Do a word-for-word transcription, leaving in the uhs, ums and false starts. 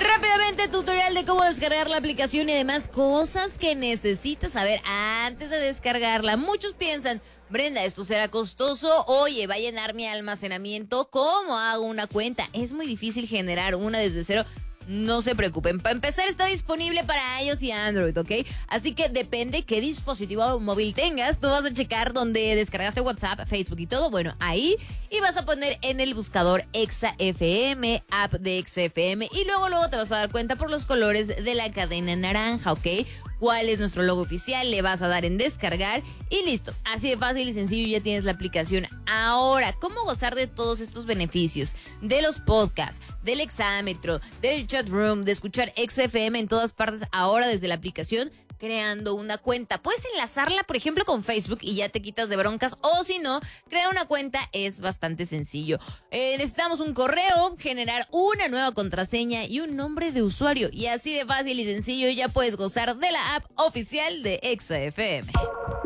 Rápidamente, tutorial de cómo descargar la aplicación y además cosas que necesitas saber antes de descargarla. Muchos piensan, Brenda, esto será costoso, oye, va a llenar mi almacenamiento, ¿cómo hago una cuenta? Es muy difícil generar una desde cero. No se preocupen, para empezar está disponible para iOS y Android, ¿ok? Así que depende qué dispositivo móvil tengas, tú vas a checar donde descargaste WhatsApp, Facebook y todo, bueno, ahí, y vas a poner en el buscador Exa F M, app de Exa F M, y luego luego te vas a dar cuenta por los colores de la cadena naranja, ¿ok? Cuál es nuestro logo oficial, le vas a dar en descargar y listo. Así de fácil y sencillo ya tienes la aplicación. Ahora, ¿cómo gozar de todos estos beneficios? De los podcasts, del exámetro, del chat room, de escuchar Exa F M en todas partes ahora desde la aplicación, creando una cuenta. Puedes enlazarla, por ejemplo, con Facebook y ya te quitas de broncas. O si no, crear una cuenta es bastante sencillo. Eh, necesitamos un correo, generar una nueva contraseña y un nombre de usuario. Y así de fácil y sencillo ya puedes gozar de la app oficial de Exa F M.